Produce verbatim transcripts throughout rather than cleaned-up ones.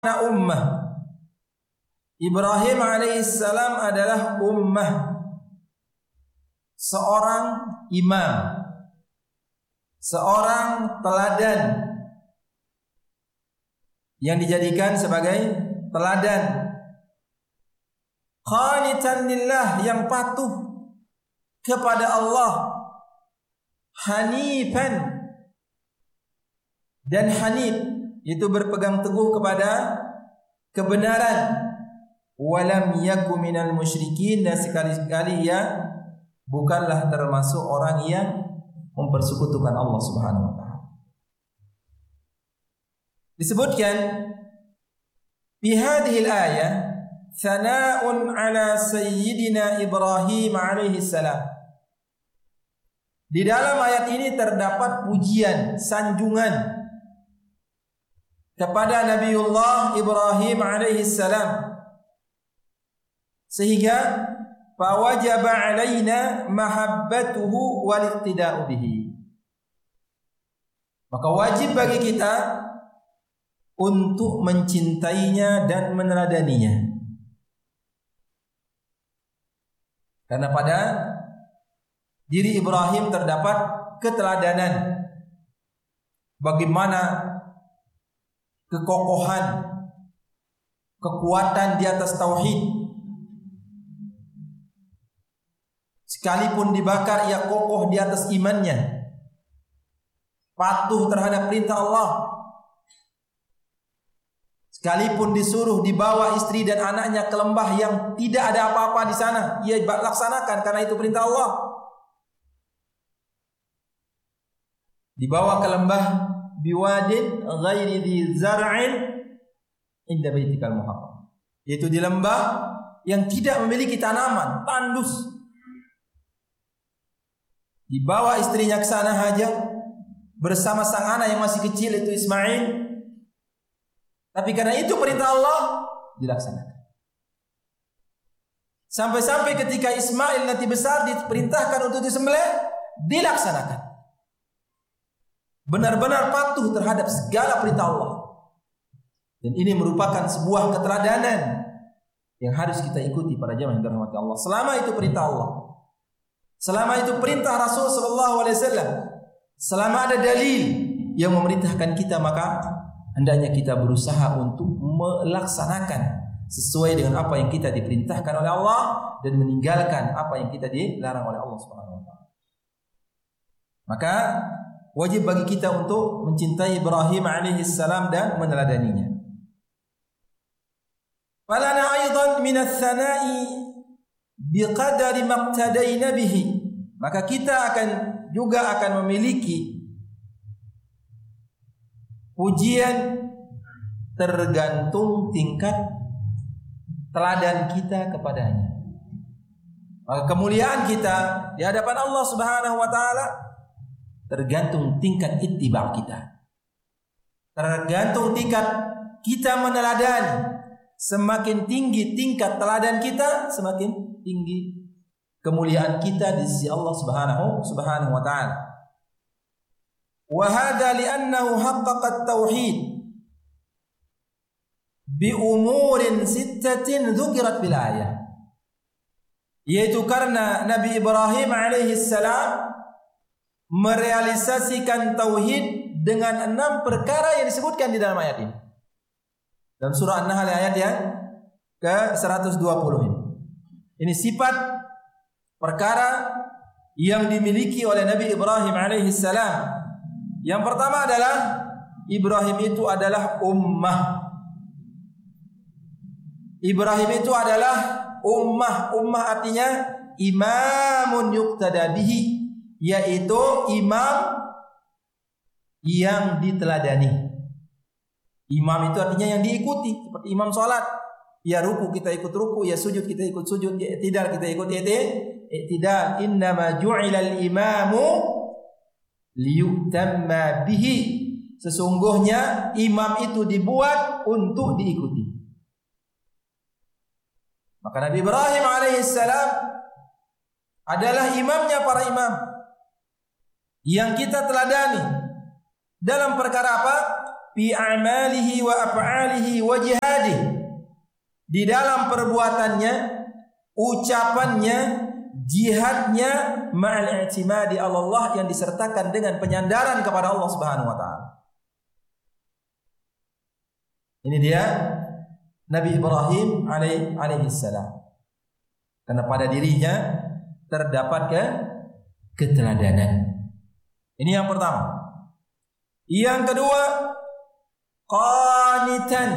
ummah. Ibrahim alaihissalam adalah ummah, seorang imam, seorang teladan yang dijadikan sebagai teladan. Qanitan lillah, yang patuh kepada Allah. Hanifan, dan hanif itu berpegang teguh kepada kebenaran. Walam yaku minal musyrikin, dan sekali-sekali ia bukanlah termasuk orang yang mempersekutukan Allah Subhanahu wa taala. Disebutkan di hadhil ayah thana'un ala sayyidina Ibrahim alaihi salam. Di dalam ayat ini terdapat pujian, sanjungan kepada Nabiullah Ibrahim alaihi salam, sehingga fawajaba alaina mahabbatuhu wal iqtida'u bihi. Maka wajib bagi kita untuk mencintainya dan meneladaninya. Karena pada diri Ibrahim terdapat keteladanan bagaimana kekokohan, kekuatan di atas tauhid. Sekalipun dibakar, ia kokoh di atas imannya, patuh terhadap perintah Allah. Sekalipun disuruh dibawa istri dan anaknya ke lembah yang tidak ada apa-apa di sana, ia laksanakan karena itu perintah Allah. Dibawa ke lembah biwadin ghairi dzi zar'in inda baitikal muharram, yaitu di lembah yang tidak memiliki tanaman, tandus. Dibawa istrinya ke sana Hajar bersama sang anak yang masih kecil itu Ismail. Tapi karena itu perintah Allah, dilaksanakan. Sampai-sampai ketika Ismail nanti besar diperintahkan untuk disembelih, dilaksanakan. Benar-benar patuh terhadap segala perintah Allah. Dan ini merupakan sebuah keteladanan yang harus kita ikuti para jamaah yang dirahmati Allah. Selama itu perintah Allah, selama itu perintah Rasul sallallahu alaihi wasallam, selama ada dalil yang memerintahkan kita, maka hendaknya kita berusaha untuk melaksanakan sesuai dengan apa yang kita diperintahkan oleh Allah dan meninggalkan apa yang kita dilarang oleh Allah Subhanahu wa taala. Maka wajib bagi kita untuk mencintai Ibrahim alaihi salam dan meneladaninya. Falana aidan min ats-tsana'i biqadari maqtadaina bihi, maka kita akan juga akan memiliki pujian tergantung tingkat teladan kita kepadanya. Maka kemuliaan kita di hadapan Allah Subhanahu wa taala tergantung tingkat ittiba kita, tergantung tingkat kita meneladani. Semakin tinggi tingkat teladan kita, semakin tinggi kemuliaan kita di sisi Allah Subhanahu Subhanahu wa taala. Wa hadza li'annahu haqqaqa at-tauhid bi umurin sittatin dzukirat bil ayah. Yaitu karena Nabi Ibrahim alaihi salam merealisasikan tauhid dengan enam perkara yang disebutkan di dalam ayat ini. Dalam surah An-Nahl ayat yang ke seratus dua puluh ini. Ini sifat perkara yang dimiliki oleh Nabi Ibrahim alaihi salam. Yang pertama adalah Ibrahim itu adalah ummah. Ibrahim itu adalah ummah. Ummah artinya imamun yuqtada bihi, yaitu imam yang diteladani. Imam itu artinya yang diikuti, seperti imam sholat. Ya ruku kita ikut ruku, ya sujud kita ikut sujud, ya i'tidal kita ikut i'tidal. Innama ju'ilal imamu liyutamma bihi. Sesungguhnya imam itu dibuat untuk diikuti. Maka Nabi Ibrahim alaihissalam adalah imamnya para imam yang kita teladani dalam perkara apa? fi a'malihi wa af'alihi wa jihadihi. Di dalam perbuatannya, ucapannya, jihadnya, ma'al i'timadi 'ala Allah, yang disertakan dengan penyandaran kepada Allah Subhanahu wa taala. Ini dia Nabi Ibrahim alaihi alaihi salam. Karena pada dirinya terdapat ke keteladanan. Ini yang pertama. Yang kedua, qanitan.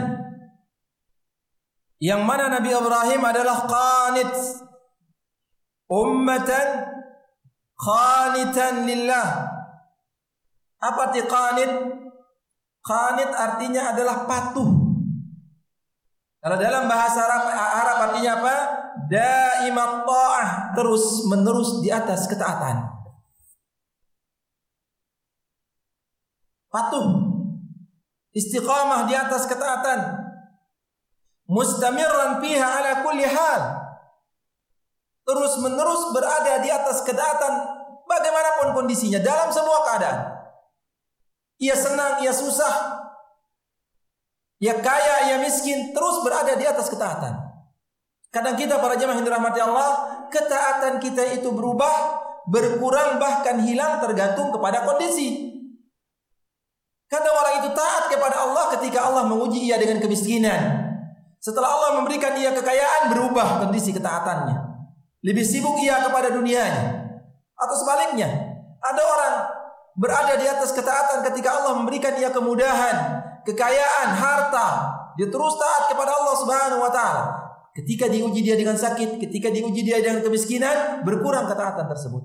Yang mana Nabi Ibrahim adalah qanit, ummatan qanitan lillah. Apa arti qanit? Qanit artinya adalah patuh. Kalau dalam bahasa Arab, Arab artinya apa? Daimat ta'ah, terus menerus di atas ketaatan. Patuh, istiqamah di atas ketaatan. Mustamirran fiha ala kulli hal, terus menerus berada di atas ketaatan bagaimanapun kondisinya, dalam semua keadaan. Ia senang, ia susah, ia kaya, ia miskin, terus berada di atas ketaatan. Kadang kita para jemaah yang dirahmati Allah, ketaatan kita itu berubah, berkurang, bahkan hilang tergantung kepada kondisi. Kadang orang itu taat kepada Allah ketika Allah menguji ia dengan kemiskinan. Setelah Allah memberikan ia kekayaan, berubah kondisi ketaatannya. Lebih sibuk ia kepada dunianya. Atau sebaliknya, ada orang berada di atas ketaatan ketika Allah memberikan ia kemudahan, kekayaan, harta, dia terus taat kepada Allah Subhanahu wa taala. Ketika diuji dia dengan sakit, ketika diuji dia dengan kemiskinan, berkurang ketaatan tersebut.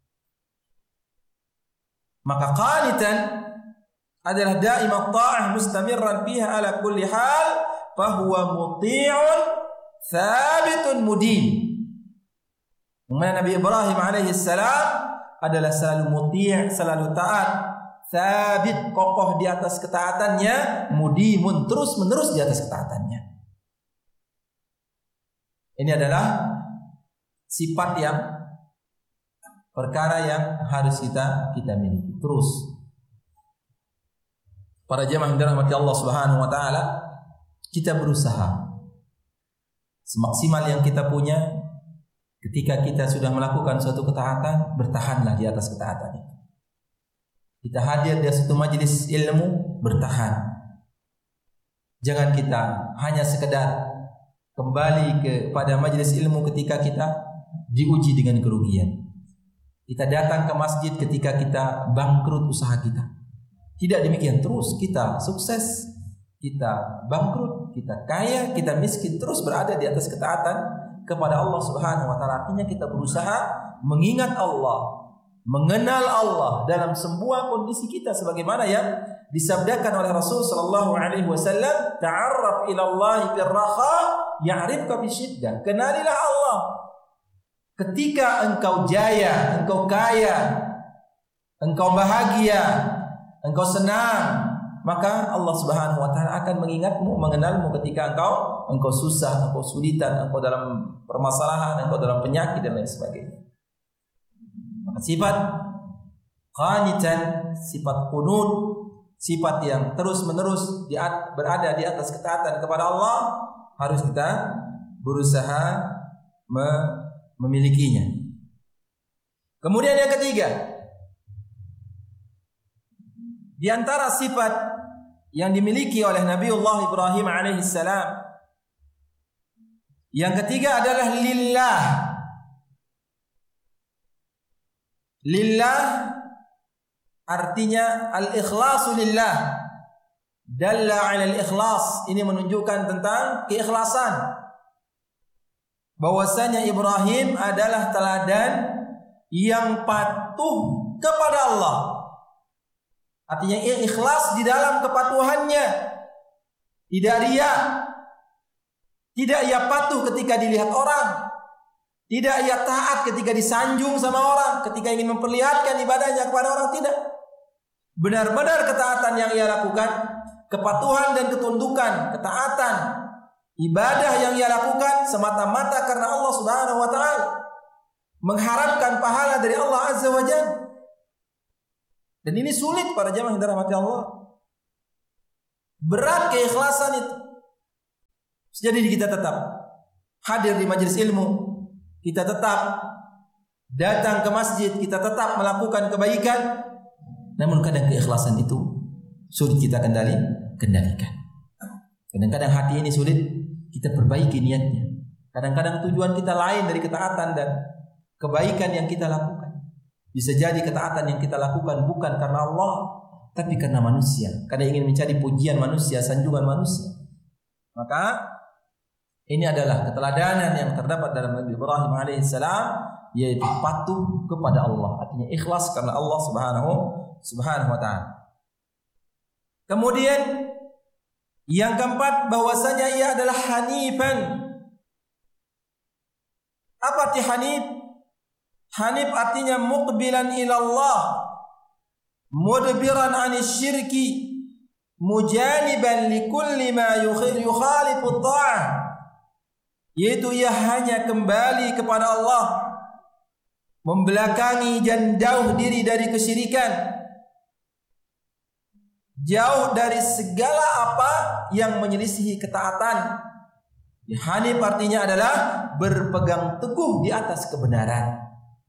Maka qanitan adalah daimat ta'ah mustamirran fiha ala kulli hal, fahuwa muti'un thabitun mudin. Mana Nabi Ibrahim alaihi salam adalah selalu muti', selalu taat, thabit, kokoh di atas ketaatannya, mudimun, terus menerus di atas ketaatannya. Ini adalah sifat yang, perkara yang harus kita kita miliki terus. Para jemaah yang dirahmati Allah Subhanahu wa taala, kita berusaha semaksimal yang kita punya. Ketika kita sudah melakukan suatu ketaatan, bertahanlah di atas ketaatan itu. Kita hadir di suatu majelis ilmu, bertahan. Jangan kita hanya sekedar kembali kepada majelis ilmu ketika kita diuji dengan kerugian. Kita datang ke masjid ketika kita bangkrut usaha kita. Tidak demikian, terus kita sukses, kita bangkrut, kita kaya, kita miskin, terus berada di atas ketaatan kepada Allah Subhanahu wa taala. Artinya kita berusaha mengingat Allah, mengenal Allah dalam semua kondisi kita, sebagaimana yang disabdakan oleh Rasul sallallahu alaihi wasallam, ta'arraf ila Allah fil raha ya'rifka fi syiddah. Kenalilah Allah ketika engkau jaya, engkau kaya, engkau bahagia, engkau senang, maka Allah Subhanahu wa taala akan mengingatmu, mengenalmu ketika engkau engkau susah, engkau sulitan, engkau dalam permasalahan, engkau dalam penyakit dan lain sebagainya. Maka sifat qanitan, sifat qunut, sifat yang terus-menerus di berada di atas ketaatan kepada Allah, harus kita berusaha me memilikinya. Kemudian yang ketiga, di antara sifat yang dimiliki oleh Nabiullah Ibrahim alaihissalam, yang ketiga adalah lillah. Lillah artinya al-ikhlasu lillah. Dalla 'ala al-ikhlas. Ini menunjukkan tentang keikhlasan. Bahwasanya Ibrahim adalah teladan yang patuh kepada Allah. Artinya ia ikhlas di dalam kepatuhannya. Tidak riya. Tidak ia patuh ketika dilihat orang. Tidak ia taat ketika disanjung sama orang, ketika ingin memperlihatkan ibadahnya kepada orang, tidak. Benar-benar ketaatan yang ia lakukan, kepatuhan dan ketundukan, ketaatan, ibadah yang ia lakukan semata-mata karena Allah Subhanahu wa taala, mengharapkan pahala dari Allah Azza wa Jalla. Dan ini sulit para jamaah yang dirahmati Allah. Berat keikhlasan itu. Jadi kita tetap hadir di majelis ilmu, kita tetap datang ke masjid, kita tetap melakukan kebaikan. Namun kadang keikhlasan itu sulit kita kendali, kendalikan. Kadang-kadang hati ini sulit kita perbaiki niatnya. Kadang-kadang tujuan kita lain dari ketaatan dan kebaikan yang kita lakukan. Bisa jadi ketaatan yang kita lakukan bukan karena Allah, tapi karena manusia. Karena ingin mencari pujian manusia, sanjungan manusia. Maka ini adalah keteladanan yang terdapat dalam Nabi Ibrahim alaihissalam, yaitu patuh kepada Allah. Artinya ikhlas karena Allah subhanahu subhanahu wa ta'ala. Kemudian yang keempat, bahwasanya ia adalah hanifan. Apa arti hanif? Hanif artinya muqbilan ila Allah, mudbiran 'anis syirki, mujaniban likulli ma yukhalifu ta'ah. Yaitu ia hanya kembali kepada Allah, membelakangi dan jauh diri dari kesyirikan, jauh dari segala apa yang menyelisihi ketaatan. Ya, hanif artinya adalah berpegang teguh di atas kebenaran.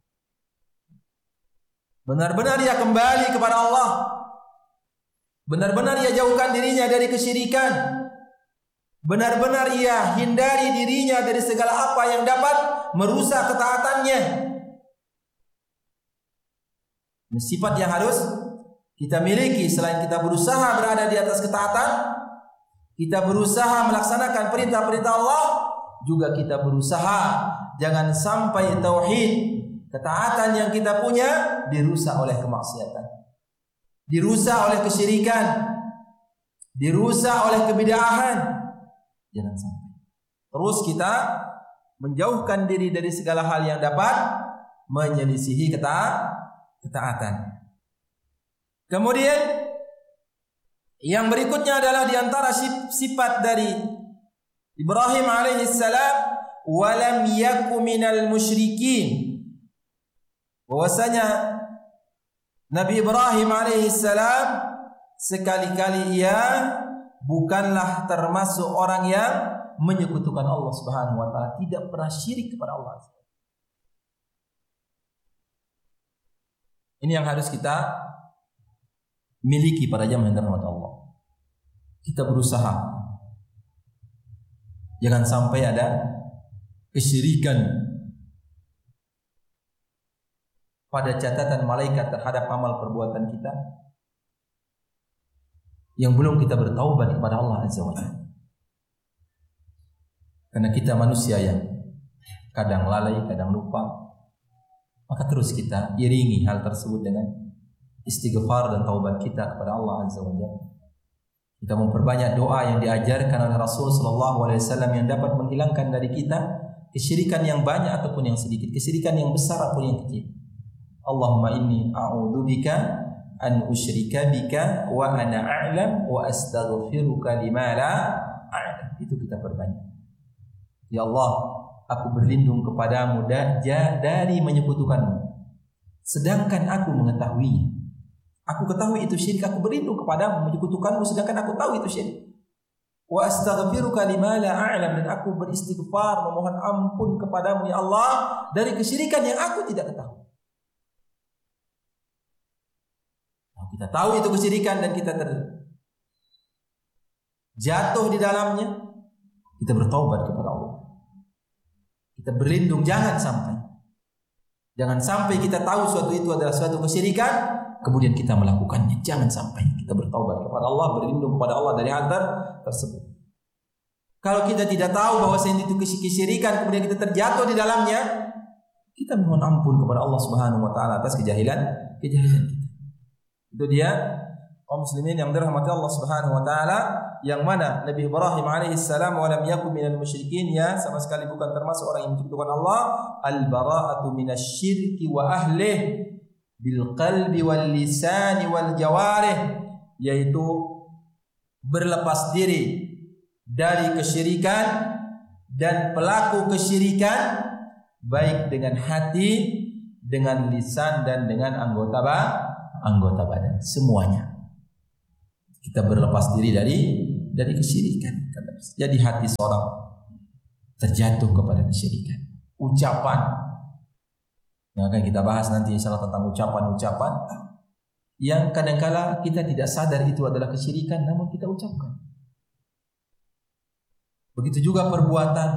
Benar-benar ia kembali kepada Allah, benar-benar ia jauhkan dirinya dari kesyirikan, benar-benar ia hindari dirinya dari segala apa yang dapat merusak ketaatannya. Ini sifat yang harus kita miliki. Selain kita berusaha berada di atas ketaatan, kita berusaha melaksanakan perintah-perintah Allah, juga kita berusaha jangan sampai tauhid, ketaatan yang kita punya dirusak oleh kemaksiatan, dirusak oleh kesyirikan, dirusak oleh kebid'ahan. Jangan sampai. Terus kita menjauhkan diri dari segala hal yang dapat menyelisihi keta ketaatan. Kemudian yang berikutnya adalah diantara sifat dari Ibrahim alaihissalam, walam yaku minal musyrikin. Bahwasanya Nabi Ibrahim alaihissalam sekali-kali ia bukanlah termasuk orang yang menyekutukan Allah Subhanahu wa taala, tidak pernah syirik kepada Allah. Ini yang harus kita miliki pada jamaah yang dirahmati Allah. Kita berusaha jangan sampai ada kesyirikan pada catatan malaikat terhadap amal perbuatan kita yang belum kita bertaubat kepada Allah Azza wa Jalla. Karena kita manusia yang kadang lalai, kadang lupa, maka terus kita iringi hal tersebut dengan istighfar dan taubat kita kepada Allah Azza wa Jalla. Kita memperbanyak doa yang diajarkan oleh Rasul sallallahu alaihi wasallam yang dapat menghilangkan dari kita kesyirikan yang banyak ataupun yang sedikit, kesyirikan yang besar ataupun yang kecil. Allahumma inni a'udzubika an usyrika bika wa ana a'lam wa astaghfiruka lima la a'lam. Itu kita perbanyak. Ya Allah, aku berlindung kepadamu dari menyekutukanmu, sedangkan aku mengetahuinya. Aku ketahui itu syirik, aku berlindung kepadamu menyekutukanmu sedangkan aku tahu itu syirik. Wa astaghfiruka lima la a'lam, dan aku beristighfar memohon ampun kepadamu ya Allah dari kesyirikan yang aku tidak ketahui. Nah, kita tahu itu kesyirikan dan kita terjatuh di dalamnya, kita bertaubat kepada Allah. Kita berlindung jangan sampai jangan sampai kita tahu suatu itu adalah suatu kesyirikan kemudian kita melakukannya. Jangan sampai kita bertaubat kepada Allah, berlindung kepada Allah dari hal tersebut. Kalau kita tidak tahu bahwa itu kesyirikan kemudian kita terjatuh di dalamnya, kita mohon ampun kepada Allah Subhanahu wa taala atas kejahilan kejahilan kita. Itu dia kaum muslimin yang dirahmati Allah Subhanahu wa taala, yang mana Nabi Ibrahim alaihissalam walam yakun minal musyrikin, ya sama sekali bukan termasuk orang yang menyekutukan Allah. Al-bara'atu minasyirki wa ahlih bil qalbi wal lisani wal jawarih, yaitu berlepas diri dari kesyirikan dan pelaku kesyirikan baik dengan hati, dengan lisan dan dengan anggota ba, anggota badan, semuanya. kita berlepas diri dari dari kesyirikan. Jadi hati seorang terjatuh kepada kesyirikan. Ucapan yang akan kita bahas nanti insyaallah tentang ucapan-ucapan yang kadangkala kita tidak sadar itu adalah kesyirikan, namun kita ucapkan. Begitu juga perbuatan.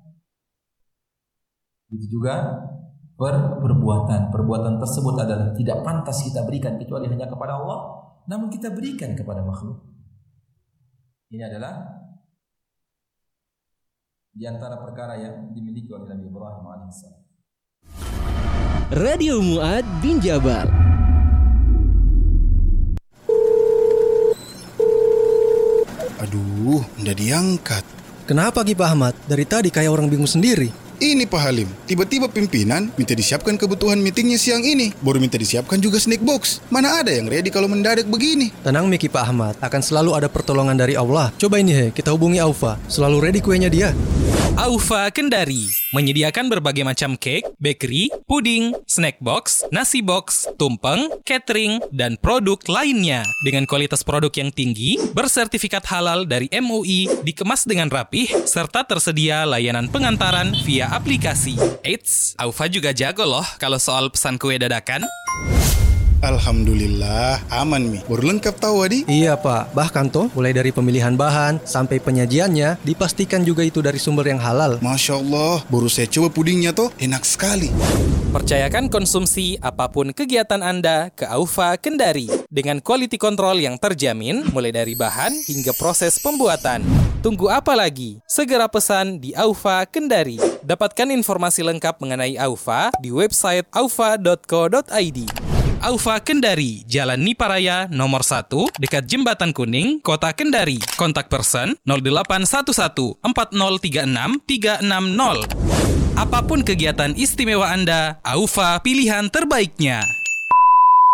Begitu juga per perbuatan. Perbuatan tersebut adalah tidak pantas kita berikan kecuali hanya kepada Allah, namun kita berikan kepada makhluk. Ini adalah di antara perkara yang dimiliki oleh Nabi Ibrahim alaihissalam. Radio Mu'ad bin Jabal. Aduh, nggak diangkat. Kenapa Ki Pak Ahmad? Dari tadi kayak orang bingung sendiri. Ini Pak Halim, tiba-tiba pimpinan minta disiapkan kebutuhan meetingnya siang ini. Baru minta disiapkan juga snack box. Mana ada yang ready kalau mendadak begini? Tenang Miki Pak Ahmad, akan selalu ada pertolongan dari Allah. Coba ini he, kita hubungi Aufa. Selalu ready kuenya dia. Aufa Kendari menyediakan berbagai macam cake, bakery, puding, snack box, nasi box, tumpeng, catering, dan produk lainnya. Dengan kualitas produk yang tinggi, bersertifikat halal dari M U I, dikemas dengan rapih, serta tersedia layanan pengantaran via aplikasi. Eits, Aufa juga jago loh kalau soal pesan kue dadakan. Alhamdulillah, aman Mi. Baru lengkap tahu Adi. Iya Pak, bahkan toh mulai dari pemilihan bahan sampai penyajiannya dipastikan juga itu dari sumber yang halal. Masya Allah, baru saya coba pudingnya toh, enak sekali. Percayakan konsumsi apapun kegiatan Anda ke Aufa Kendari dengan quality control yang terjamin mulai dari bahan hingga proses pembuatan. Tunggu apa lagi? Segera pesan di Aufa Kendari. Dapatkan informasi lengkap mengenai Aufa di website aufa dot co dot i d. Aufa Kendari, Jalan Niparaya nomor satu, dekat Jembatan Kuning, Kota Kendari. Kontak person nol delapan satu satu empat nol tiga enam tiga enam nol. Apapun kegiatan istimewa Anda, Aufa pilihan terbaiknya.